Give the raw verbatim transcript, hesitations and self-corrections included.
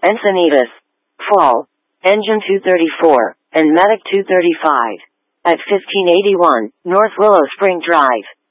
Encinitas, Fall, Engine two thirty-four, and Medic two thirty-five. At fifteen eighty-one North Willow Spring Drive.